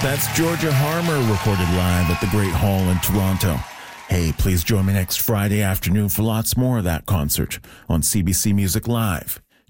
That's Georgia Harmer recorded live at the Great Hall in Toronto. Hey, please join me next Friday afternoon for lots more of that concert on CBC Music Live.